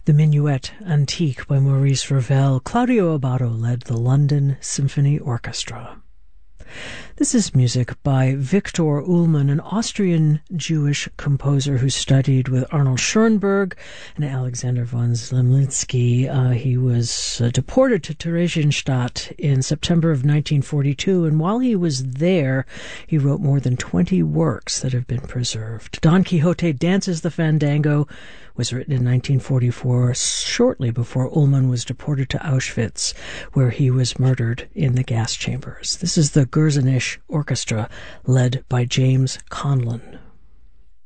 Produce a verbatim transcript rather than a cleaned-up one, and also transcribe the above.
The Minuet Antique by Maurice Ravel. Claudio Abbado led the London Symphony Orchestra. This is music by Viktor Ullmann, an Austrian Jewish composer who studied with Arnold Schoenberg and Alexander von Zemlinsky. Uh, he was uh, deported to Theresienstadt in September of nineteen forty-two, and while he was there, he wrote more than twenty works that have been preserved. Don Quixote Dances the Fandango was written in nineteen forty-four, shortly before Ullmann was deported to Auschwitz, where he was murdered in the gas chambers. This is the Gurzenich Orchestra, led by James Conlon.